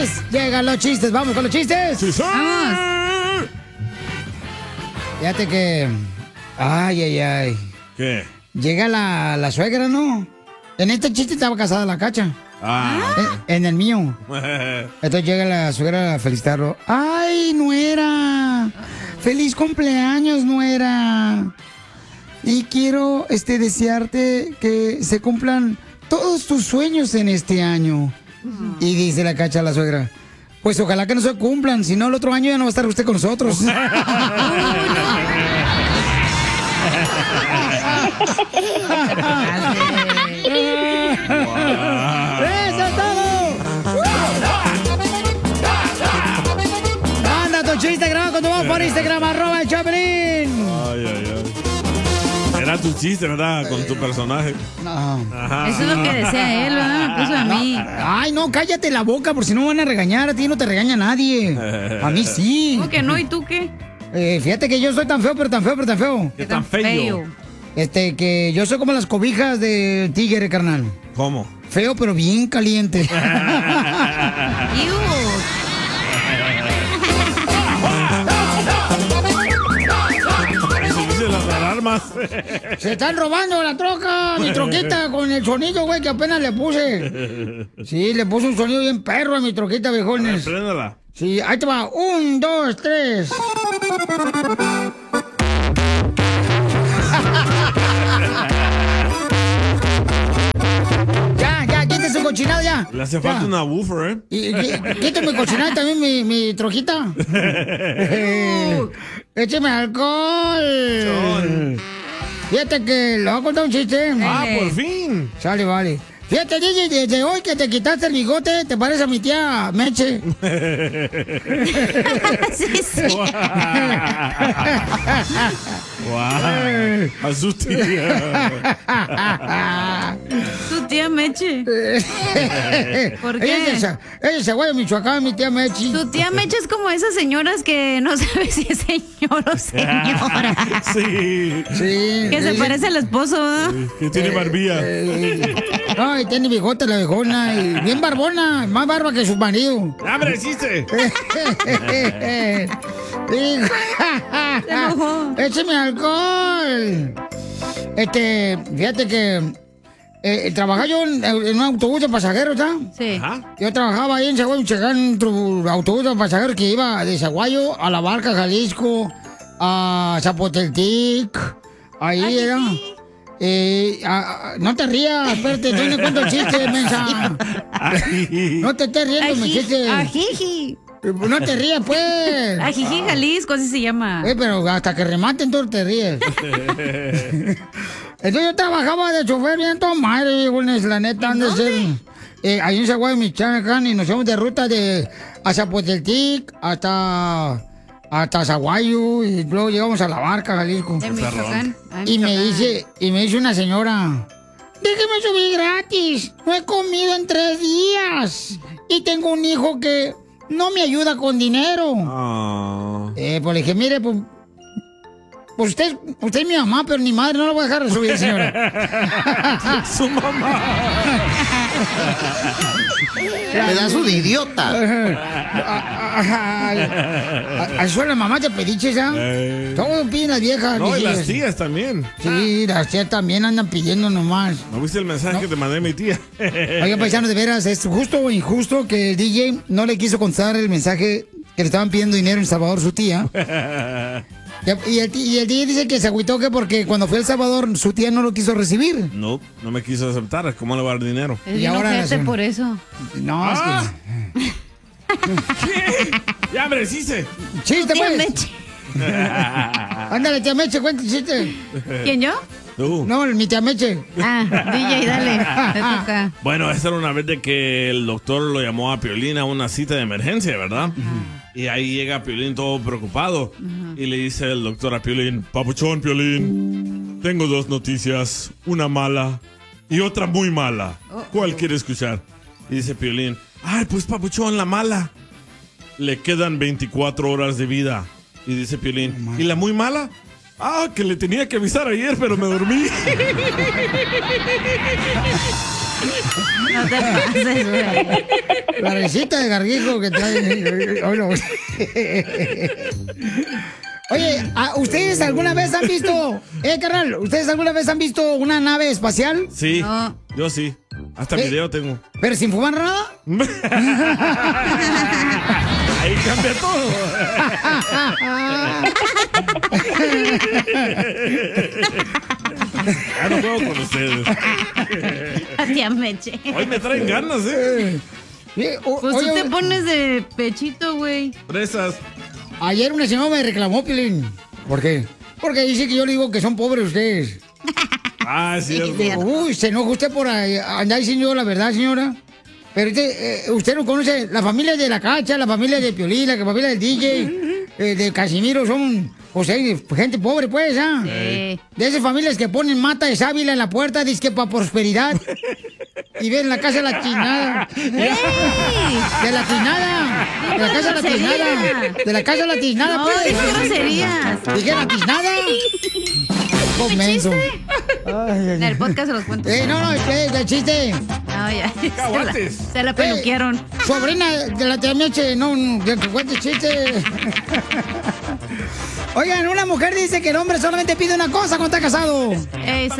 Llegan los chistes, vamos con los chistes. Sí, sí. Vamos. Fíjate que... Ay. ¿Qué? Llega la suegra, ¿no? En este chiste estaba casada la Cacha. En el mío. Entonces llega la suegra a felicitarlo. ¡Ay, nuera! ¡Feliz cumpleaños, nuera! Y quiero desearte que se cumplan todos tus sueños en este año. Y dice la Cacha a la suegra, pues ojalá que no se cumplan, si no el otro año ya no va a estar usted con nosotros. ¡Eso es todo! ¡Manda tu chiste grabado con tu voz por Instagram, @el Chapelín! Ay. Era tu chiste, ¿verdad? Con tu personaje. No. Ajá. Eso es lo que decía él, ¿verdad? Me puso a mí. Ay, no, cállate la boca, por si no van a regañar. A ti no te regaña nadie. A mí sí. ¿Cómo que no? ¿Y tú qué? Fíjate que yo soy tan feo, pero tan feo. ¿Qué tan feo? Que yo soy como las cobijas del tigre, carnal. ¿Cómo? Feo, pero bien caliente. Las alarmas. Se están robando la troca, mi troquita, con el sonido, güey, que apenas le puse. Sí, le puse un sonido bien perro a mi troquita, viejones. Préndala. Sí, ahí te va. 1, 2, 3. Ya, quítese su cochinado ya. Le hace falta una woofer, Y quítame cochinado también mi trojita. Écheme alcohol. Fíjate que le voy a contar un chiste. Por fin. Sale, vale. Fíjate, DJ, desde hoy que te quitaste el bigote, te parece a mi tía Meche. Sí. Wow. A su tía. Tu tía Meche. ¿Por qué? Ella es de Michoacán, mi tía Meche. Tu tía Meche es como esas señoras que no sabes si es señor o señora. Sí. Sí. Que se parece al esposo, ¿no? Que tiene barbilla. Ay, tiene bigote la viejona. Y bien barbona, más barba que su marido. ¡Hombre, existe! Se enojó. ¡Écheme alcohol! Fíjate que trabajaba yo en un autobús de pasajeros, ¿ya? Sí. Ajá. Yo trabajaba ahí en Zaguayo, en un autobús de pasajeros que iba de Zaguayo a La Barca, Jalisco, a Zapoteltic. Ahí era. No te rías, espérate, tú no cuento chistes, mensa. No te estés riendo, mi chiste. Ajiji. No te rías, pues. Ajiji, Jalisco, así se llama. Pero hasta que rematen, tú te ríes. Entonces yo trabajaba de chofer bien todo madre, güey, la neta, ande ser. Ahí en Zaguayo, Michoacán, y nos fuimos de ruta a Zapoteltic hasta Zaguayo, y luego llegamos a La Barca, Jalisco. En Michoacán. Y me dice una señora, déjeme subir gratis, no he comido en 3 días y tengo un hijo que no me ayuda con dinero. Pues le dije, mire, pues usted es mi mamá, pero ni madre, no la voy a dejar de subir, señora. Su mamá. Pedazo de idiota. Así son las mamás de pediches, ¿ah? Todos piden las viejas. No, y hijas. las tías también. Sí, las tías también andan pidiendo nomás. ¿No viste el mensaje que te mandé a mi tía? Oiga, paisanos, de veras, ¿es justo o injusto que el DJ no le quiso contestar el mensaje que le estaban pidiendo dinero en El Salvador su tía? Y el DJ dice que se agüitó que porque cuando fue a El Salvador su tía no lo quiso recibir. No me quiso aceptar. ¿Cómo le va a dar dinero? Es bien ojete por eso. No, es que... ¿Qué? ¡Ya, hombre, chiste! ¡Chiste, Tía pues! Meche. Ándale, tía Meche, cuenta el chiste. ¿Quién, yo? Tú. No, mi tía Meche. DJ, dale. Te toca. Bueno, esta era una vez de que el doctor lo llamó a Piolín a una cita de emergencia, ¿verdad? Y ahí llega Piolín todo preocupado. Y le dice el doctor a Piolín, papuchón, Piolín, tengo 2 noticias, una mala y otra muy mala. ¿Cuál quiere escuchar? Y dice Piolín, ay, pues papuchón, la mala. Le quedan 24 horas de vida. Y dice Piolín, ¿y la muy mala? Que le tenía que avisar ayer, pero me dormí. No te pases, güey. La recita de garguijo que trae. Oye, ¿ustedes alguna vez han visto, carnal, ¿ustedes alguna vez han visto una nave espacial? Sí, No. yo sí. Hasta video tengo. ¿Pero sin fumar nada? Ahí cambia todo. Ya no juego con ustedes. Tía Meche. Hoy me traen ganas, Pues tú te pones de pechito, güey. Presas. Ayer una señora me reclamó, Piolín. ¿Por qué? Porque dice que yo le digo que son pobres ustedes. Ah, es cierto. Uy, se enoja usted por andar diciendo la verdad, señora. Pero usted no conoce la familia de la Cacha, la familia de Piolín, la familia del DJ, de Casimiro, son, o sea, gente pobre, pues, ¿ah? Sí. De esas familias que ponen mata de sábila en la puerta, dice que para prosperidad. Y ven la casa de la tinada. ¡Ey! De la tinada. De la casa de la tinada. De la casa de la tinada, No, pues. dije groserías. Dije la tiznada. Comenzo. En el podcast se los cuento. No, el chiste. No, ya. Caguates. Se la peluquearon. Sobrina de la tía Meche, no, de que cuente chiste. Oigan, una mujer dice que el hombre solamente pide una cosa cuando está casado.